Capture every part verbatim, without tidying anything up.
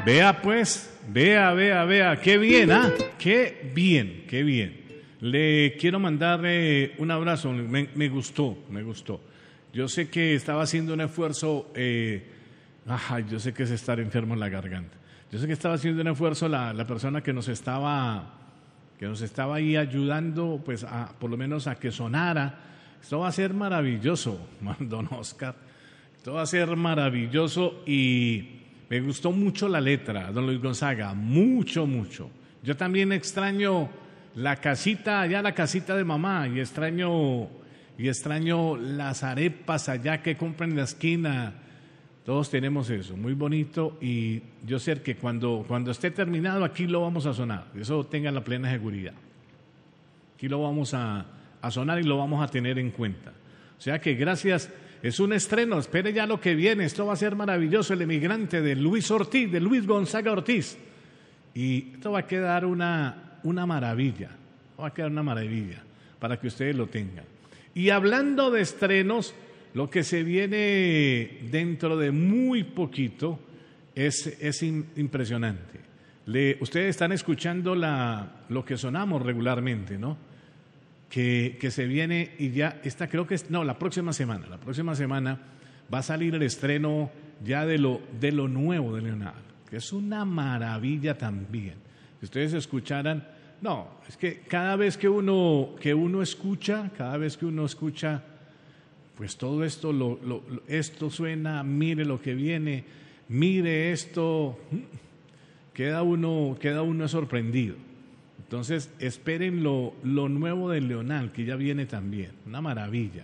Vea pues, vea, vea, vea, qué bien, ¿ah? Qué bien, qué bien. Le quiero mandar eh, un abrazo, me, me gustó, me gustó. Yo sé que estaba haciendo un esfuerzo, eh, ay, yo sé que es estar enfermo en la garganta. Yo sé que estaba haciendo un esfuerzo la, la persona que nos estaba, que nos estaba ahí ayudando, pues, a, por lo menos a que sonara. Esto va a ser maravilloso, don Oscar. Esto va a ser maravilloso y me gustó mucho la letra, don Luis Gonzaga, mucho, mucho. Yo también extraño la casita, allá la casita de mamá, y extraño, y extraño las arepas allá que compran en la esquina. Todos tenemos eso, muy bonito, y yo sé que cuando, cuando esté terminado aquí lo vamos a sonar, eso tengan la plena seguridad. Aquí lo vamos a, a sonar y lo vamos a tener en cuenta. O sea que gracias, es un estreno, espere ya lo que viene, esto va a ser maravilloso, El Emigrante de Luis Ortiz, de Luis Gonzaga Ortiz. Y esto va a quedar una, una maravilla, va a quedar una maravilla para que ustedes lo tengan. Y hablando de estrenos, lo que se viene dentro de muy poquito es, es in, impresionante. Le, ustedes están escuchando la, lo que sonamos regularmente, ¿no? Que, que se viene y ya está, creo que es, no, la próxima semana, la próxima semana va a salir el estreno ya de lo, de lo nuevo de Leonardo, que es una maravilla también. Si ustedes escucharan, no, es que cada vez que uno, que uno escucha, cada vez que uno escucha, pues todo esto, lo, lo, esto suena, mire lo que viene, mire esto, queda uno, queda uno sorprendido. Entonces, esperen lo, lo nuevo de Leonal, que ya viene también, una maravilla.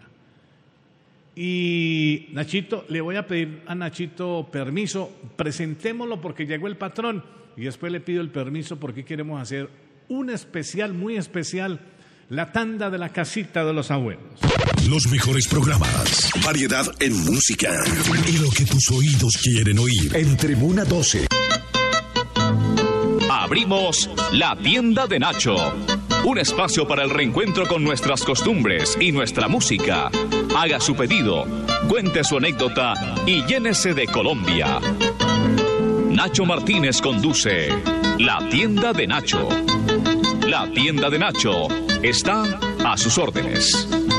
Y Nachito, le voy a pedir a Nachito permiso, presentémoslo porque llegó el patrón, y después le pido el permiso porque queremos hacer un especial, muy especial, la tanda de la casita de los abuelos. Los mejores programas, variedad en música y lo que tus oídos quieren oír. En Tribuna doce. Abrimos la tienda de Nacho. Un espacio para el reencuentro con nuestras costumbres y nuestra música. Haga su pedido, cuente su anécdota y llénese de Colombia. Nacho Martínez conduce La Tienda de Nacho. La Tienda de Nacho está a sus órdenes.